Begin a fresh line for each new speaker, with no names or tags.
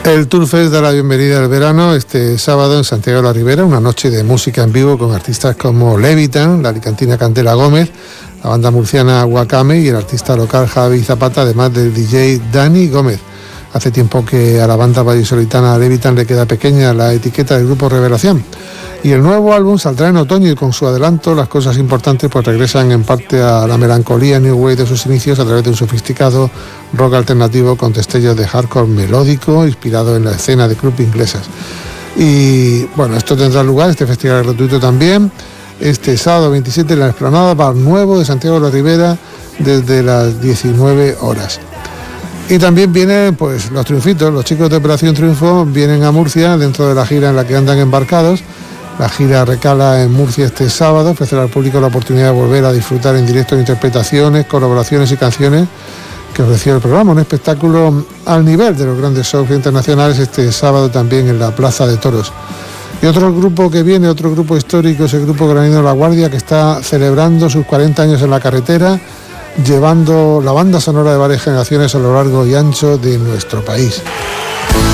El Tourfest da la bienvenida al verano este sábado en Santiago de la Ribera, una noche de música en vivo con artistas como Levitan, la alicantina Candela Gómez, la banda murciana Wakame y el artista local Javi Zapata, además del DJ Dani Gómez. Hace tiempo que a la banda vallisoletana Levitan le queda pequeña la etiqueta del grupo Revelación. Y el nuevo álbum saldrá en otoño y con su adelanto las cosas importantes pues regresan en parte a la melancolía New Wave de sus inicios a través de un sofisticado rock alternativo con destellos de hardcore melódico inspirado en la escena de club inglesas. Y bueno, esto tendrá lugar, este festival gratuito también, este sábado 27 en la explanada Bar Nuevo de Santiago de la Ribera desde las 19 horas. Y también vienen pues los triunfitos, los chicos de Operación Triunfo vienen a Murcia dentro de la gira en la que andan embarcados. La gira recala en Murcia este sábado, ofrecerá al público la oportunidad de volver a disfrutar en directo de interpretaciones, colaboraciones y canciones que ofreció el programa. Un espectáculo al nivel de los grandes shows internacionales este sábado también en la Plaza de Toros. Y otro grupo que viene, otro grupo histórico, es el grupo granadino La Guardia, que está celebrando sus 40 años en la carretera, llevando la banda sonora de varias generaciones a lo largo y ancho de nuestro país.